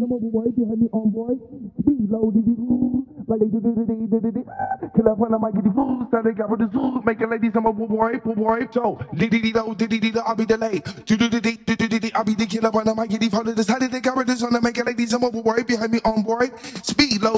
some mobile boy behind me on boy. Speed low, like they did. Kill up when I might get the food, so they got with the zoo, make a lady some mobile boy, so did I'll be delayed. I'll be the killer when I might get the phone. Decided they got with this on to make a lady some mobile boy behind me on boy. Speed low.